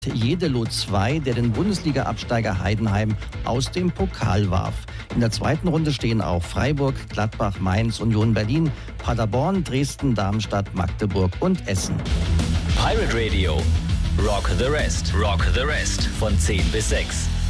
Jeddelo 2, der den Bundesliga-Absteiger Heidenheim aus dem Pokal warf. In der zweiten Runde stehen auch Freiburg, Gladbach, Mainz, Union Berlin, Paderborn, Dresden, Darmstadt, Magdeburg und Essen. Pirate Radio. Rock the Rest. Rock the Rest. Von 10 bis 6.